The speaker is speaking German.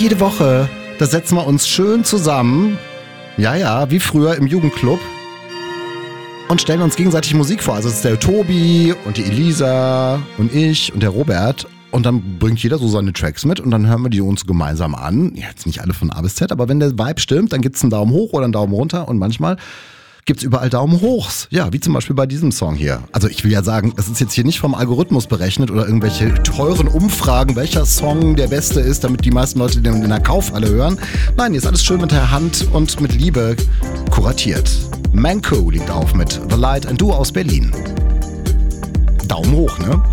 jede Woche, da setzen wir uns schön zusammen, ja, wie früher im Jugendclub und stellen uns gegenseitig Musik vor. Also es ist der Tobi und die Elisa und ich und der Robert und dann bringt jeder so seine Tracks mit und dann hören wir die uns gemeinsam an. Jetzt nicht alle von A bis Z, aber wenn der Vibe stimmt, dann gibt's einen Daumen hoch oder einen Daumen runter und manchmal gibt's überall Daumen hochs. Ja, wie zum Beispiel bei diesem Song hier. Also ich will ja sagen, das ist jetzt hier nicht vom Algorithmus berechnet oder irgendwelche teuren Umfragen, welcher Song der beste ist, damit die meisten Leute den in der Kaufhalle hören. Nein, hier ist alles schön mit der Hand und mit Liebe kuratiert. Manco liegt auf mit The Light and Du aus Berlin. Daumen hoch, ne?